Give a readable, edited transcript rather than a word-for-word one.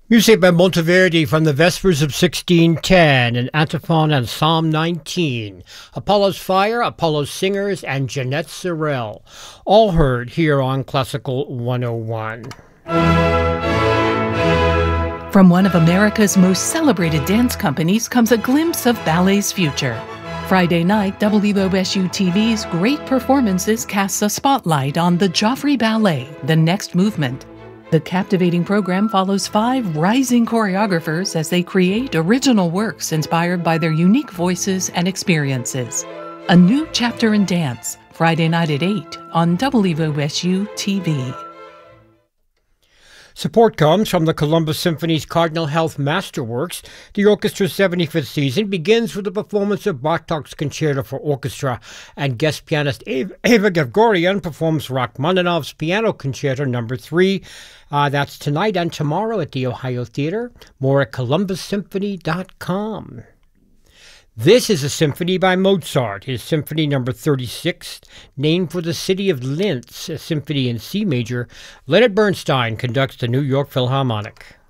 Music by Monteverdi from the Vespers of 1610, an antiphon and Psalm 19, Apollo's Fire, Apollo's Singers, and Jeanette Sorrell, all heard here on Classical 101. From one of America's most celebrated dance companies comes a glimpse of ballet's future. Friday night, WOSU TV's Great Performances casts a spotlight on the Joffrey Ballet, The Next Movement. The captivating program follows 5 rising choreographers as they create original works inspired by their unique voices and experiences. A new chapter in dance, Friday night at 8 on WOSU TV. Support comes from the Columbus Symphony's Cardinal Health Masterworks. The orchestra's 75th season begins with a performance of Bartok's Concerto for Orchestra, and guest pianist Eva Gevgorian performs Rachmaninoff's Piano Concerto No. 3. That's tonight and tomorrow at the Ohio Theater. More at columbussymphony.com. This is a symphony by Mozart, his Symphony No. 36, named for the city of Linz, a symphony in C major. Leonard Bernstein conducts the New York Philharmonic.